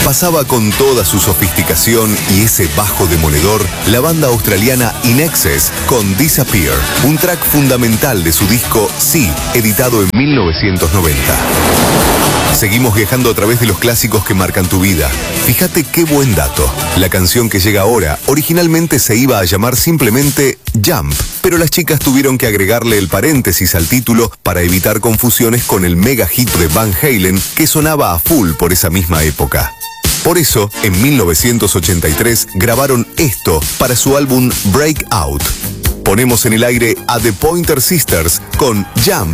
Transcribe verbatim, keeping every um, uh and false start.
pasaba con toda su sofisticación y ese bajo demoledor la banda australiana In Excess con Disappear, un track fundamental de su disco Sí, editado en mil novecientos noventa. Seguimos viajando a través de los clásicos que marcan tu vida. Fíjate qué buen dato. La canción que llega ahora originalmente se iba a llamar simplemente Jump, pero las chicas tuvieron que agregarle el paréntesis al título para evitar confusiones con el mega hit de Van Halen que sonaba a full por esa misma época. Por eso, en mil novecientos ochenta y tres grabaron esto para su álbum Breakout. Ponemos en el aire a The Pointer Sisters con Jump